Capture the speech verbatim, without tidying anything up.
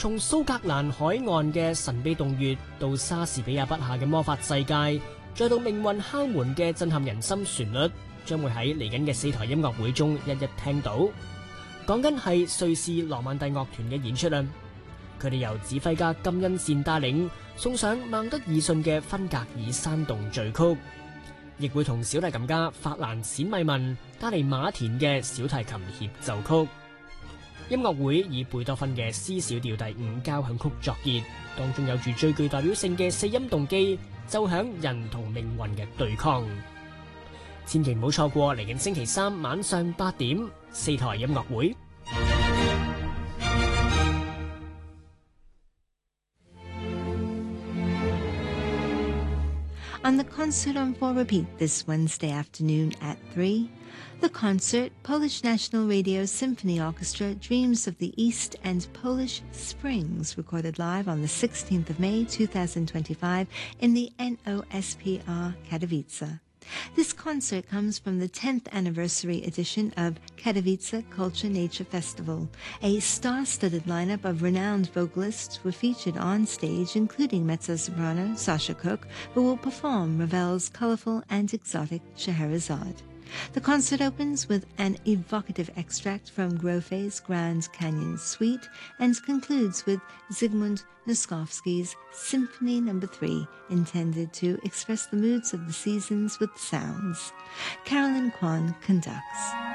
從蘇格蘭海岸嘅神秘洞穴到莎士比亞筆下嘅魔法世界，再到命運敲門嘅震撼人心旋律，將會喺嚟緊嘅四台音樂會中一一聽到。講緊係瑞士諾曼第樂團嘅演出啦，佢哋由指揮家金恩善帶領，送上孟德爾遜嘅芬格爾山洞序曲，亦會同小提琴家法蘭冼米文帶嚟馬田嘅小提琴協奏曲。音樂會以貝多芬嘅 C 小調第五交響曲作結，當中有住最具代表性嘅四音動機，奏響人同命運嘅對抗。千祈唔好錯過嚟緊星期三晚上八點四台音樂會。 On the concert on for repeat this Wednesday afternoon at three, the concert, Polish National Radio Symphony Orchestra Dreams of the East and Polish Springs, recorded live on the sixteenth of May two thousand twenty-five in the N O S P R Katowice. This concert comes from the tenth anniversary edition of Katowice Culture Nature Festival. A star-studded lineup of renowned vocalists were featured on stage, including mezzo-soprano Sasha Cook, who will perform Ravel's colorful and exotic Scheherazade. The concert opens with an evocative extract from Grofe's Grand Canyon Suite and concludes with Zygmunt Noskovsky's Symphony Number three, intended to express the moods of the seasons with sounds. Carolyn Kwan conducts.